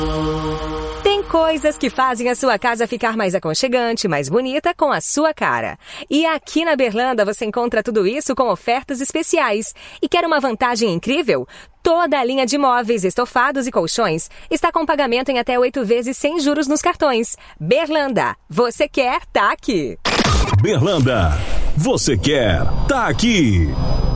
Tem coisas que fazem a sua casa ficar mais aconchegante, mais bonita, com a sua cara. E aqui na Berlanda você encontra tudo isso com ofertas especiais. E quer uma vantagem incrível? Toda a linha de móveis, estofados e colchões está com pagamento em até 8 vezes sem juros nos cartões. Berlanda, você quer, tá aqui. Berlanda, você quer, tá aqui.